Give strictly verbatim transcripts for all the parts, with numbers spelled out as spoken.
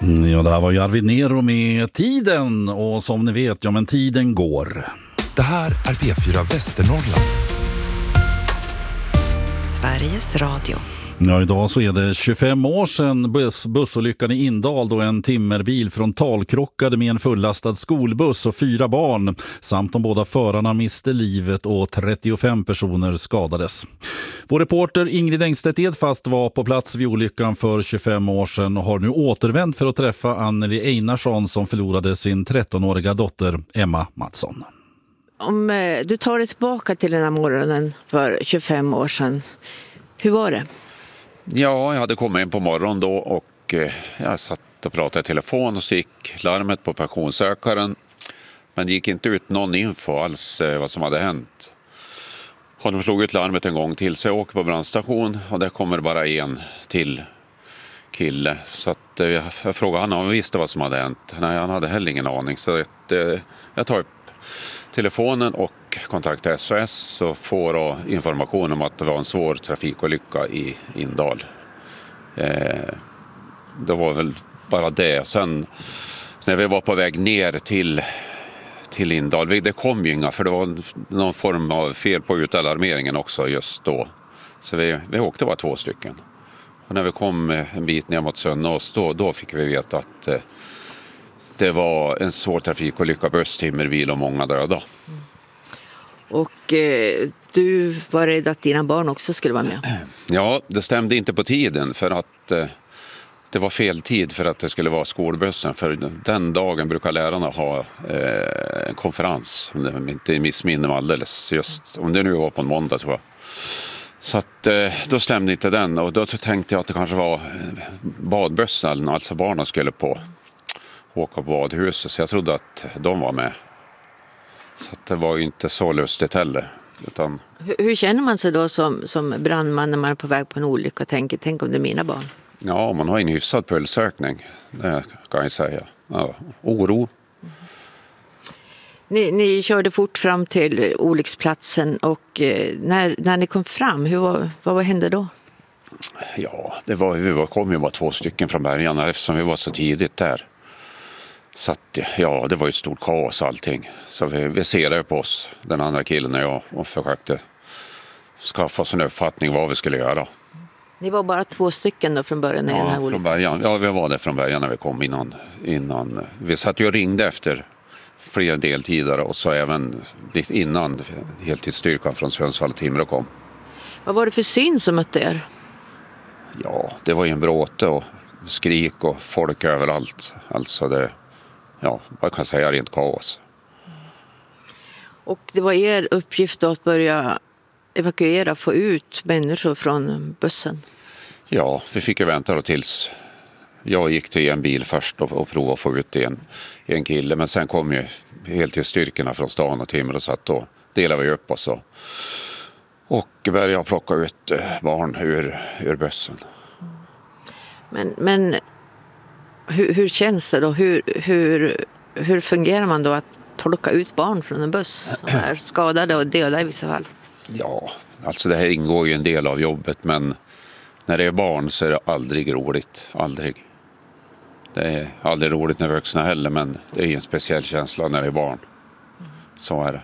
Ja, det här var ju Arvid Nero med Tiden, och som ni vet, ja men tiden går. Det här är P fyra Västernorrland. Sveriges Radio. Ja, idag så är det tjugofem år sedan buss, bussolyckan i Indal då en timmerbil frontalkrockade med en fullastad skolbuss och fyra barn samt de båda förarna miste livet och trettiofem personer skadades. Vår reporter Ingrid Engstedt Edfast var på plats vid olyckan för tjugofem år sedan och har nu återvänt för att träffa Anneli Einarsson som förlorade sin trettonåriga dotter Emma Mattsson. Om eh, du tar dig tillbaka till den här morgonen för tjugofem år sedan, hur var det? Ja, jag hade kommit in på morgonen då och eh, jag satt och pratade i telefon och så gick larmet på pensionssökaren. Men det gick inte ut någon info alls eh, vad som hade hänt. Och de slog ut larmet en gång till så jag åker på brandstation och där kommer bara en till kille. Så att, eh, jag frågade han om han visste vad som hade hänt. Nej, han hade heller ingen aning. Så att, eh, jag tar upp telefonen och kontaktar S O S och får då information om att det var en svår trafikolycka i Indal. Eh, det var väl bara det. Sen när vi var på väg ner till, till Indal, det kom ju inga för det var någon form av fel på utalarmeringen också just då. Så vi, vi åkte bara två stycken. Och när vi kom en bit ner mot Sönnås då, då fick vi veta att eh, det var en svår trafikolycka, buss, timmerbil och många döda. Mm. Och eh, du var rädd att dina barn också skulle vara med? Ja, det stämde inte på tiden för att eh, det var fel tid för att det skulle vara skolbussen. För den dagen brukar lärarna ha eh, en konferens, om det inte missminner mig alldeles, just om det nu var på en måndag tror jag. Så att, eh, då stämde inte den och då tänkte jag att det kanske var badbussen, alltså barnen skulle på. Åka på badhuset, så jag trodde att de var med. Så att det var ju inte så lustigt heller. Utan... Hur, hur känner man sig då som, som brandman när man är på väg på en olycka och tänker, tänk om det är mina barn? Ja, man har en hyfsad pulsökning, det kan jag säga. Ja, oro. Mm. Ni, ni körde fort fram till olycksplatsen och eh, när, när ni kom fram, hur var, vad, vad hände då? Ja, det var, vi var, kom ju bara två stycken från början eftersom vi var så tidigt där. Så att, ja, det var ju ett stort kaos allting. Så vi, vi ser på oss, den andra killen och jag, och försökte skaffa oss en uppfattning vad vi skulle göra. Ni var bara två stycken då från början i ja, den här olyckan? Från början. Ja, vi var där från början när vi kom innan. innan vi satt ju och ringde efter fler deltidare och så även lite innan heltidsstyrkan från Sundsvall och Timrå kom. Vad var det för syn som mötte er? Ja, det var ju en bråte och skrik och folk överallt. Alltså det... Ja, man kan säga rent kaos. Och det var er uppgift då att börja evakuera, få ut människor från bussen? Ja, vi fick ju vänta då tills jag gick till en bil först och, och provade att få ut en, en kille. Men sen kom ju helt till styrkorna från stan och Timrå så att då delade vi upp oss och, och började plocka ut barn ur, ur bussen. Men... men... Hur, hur känns det då? Hur, hur, hur fungerar man då att plocka ut barn från en buss som är skadade och döda i vissa fall? Ja, alltså det här ingår ju en del av jobbet men när det är barn så är det aldrig roligt. Aldrig. Det är aldrig roligt när vuxna heller men det är en speciell känsla när det är barn. Så är det.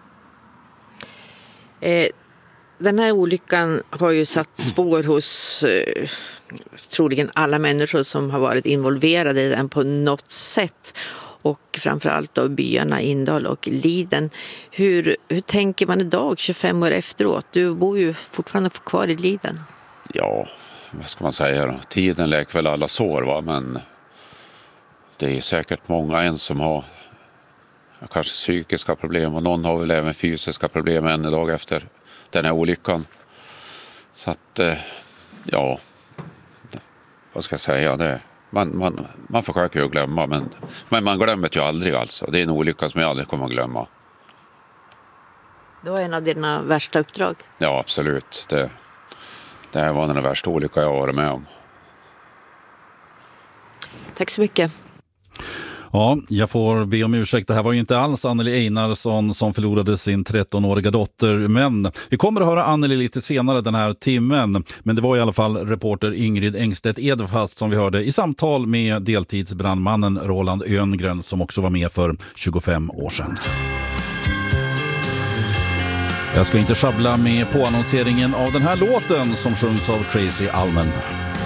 Eh, den här olyckan har ju satt spår hos eh, troligen alla människor som har varit involverade i den på något sätt. Och framförallt då byarna Indal och Liden. Hur, hur tänker man idag tjugofem år efteråt? Du bor ju fortfarande kvar i Liden. Ja, vad ska man säga då? Tiden läker väl alla sår va? Men det är säkert många än som har kanske psykiska problem och någon har väl även fysiska problem en dag efter den här olyckan. Så att, ja, vad ska jag säga, det, man, man, man försöker ju glömma men, men man glömmer ju aldrig alltså. Det är en olycka som jag aldrig kommer att glömma. Det var en av dina värsta uppdrag? Ja, absolut. Det, det här var den värsta olycka jag har varit med om. Tack så mycket. Ja, jag får be om ursäkt. Det här var ju inte alls Anneli Einarsson som förlorade sin trettonåriga dotter. Men vi kommer att höra Anneli lite senare den här timmen. Men det var i alla fall reporter Ingrid Engstedt Edfast som vi hörde i samtal med deltidsbrandmannen Roland Öngren som också var med för tjugofem år sedan. Jag ska inte schabbla med påannonseringen av den här låten som sjungs av Tracy Allman.